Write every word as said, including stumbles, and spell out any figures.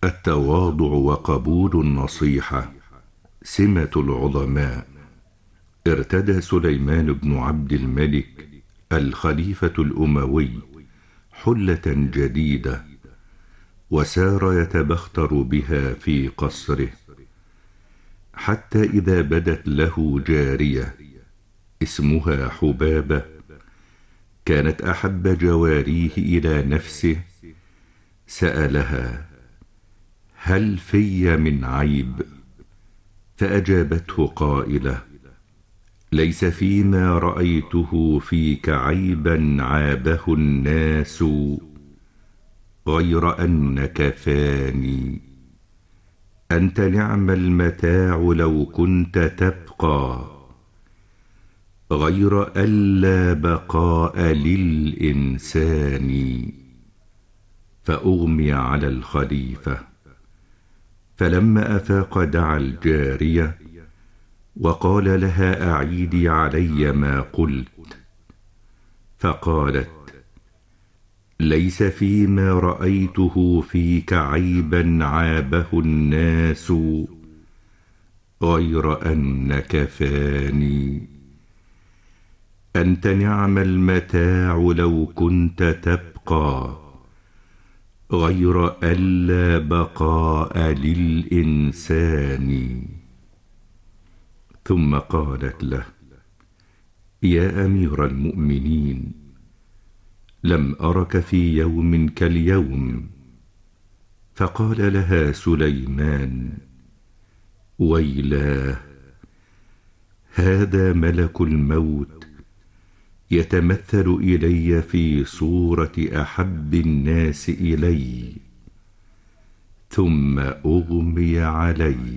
التواضع وقبول النصيحة سمة العظماء. ارتدى سليمان بن عبد الملك الخليفة الأموي حلة جديدة، وسار يتبختر بها في قصره، حتى إذا بدت له جارية اسمها حبابة، كانت أحب جواريه إلى نفسه، سألها: هل في من عيب؟ فأجابته قائلة: ليس فيما رأيته فيك عيبا عابه الناس، غير أنك فاني. أنت نعم المتاع لو كنت تبقى، غير ألا بقاء للإنسان. فأغمي على الخليفة، فلما أفاق دعا الجارية وقال لها: أعيدي علي ما قلت. فقالت: ليس فيما رأيته فيك عيبا عابه الناس، غير أنك فاني. أنت نعم المتاع لو كنت تبقى، غير ألا بقاء للإنسان. ثم قالت له: يا أمير المؤمنين، لم أرك في يوم كاليوم. فقال لها سليمان: ويلاه، هذا ملك الموت يتمثل إلي في صورة أحب الناس إلي، ثم أغمي علي.